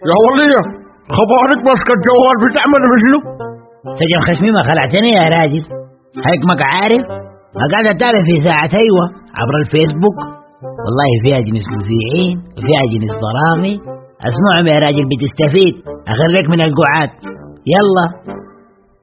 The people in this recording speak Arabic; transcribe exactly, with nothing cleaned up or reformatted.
يا ولية خبرك ماسكة الجوال بتعمل مثله. سجن خشمي ما خلعتني يا راجل، هيك ما عارف ما قاعد اتابع في ساعة ايوه عبر الفيسبوك، والله فيها جنس مذيعين وفيها جنس ضرامي، اسمعهم يا راجل بتستفيد، اخرجك من القعاد. يلا